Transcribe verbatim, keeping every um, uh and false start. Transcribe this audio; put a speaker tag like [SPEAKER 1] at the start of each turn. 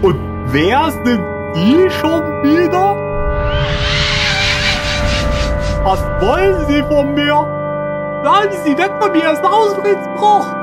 [SPEAKER 1] Und wer sind Sie schon wieder? Was wollen Sie von mir? Bleiben Sie weg von mir, es ist Ausfriedensbruch!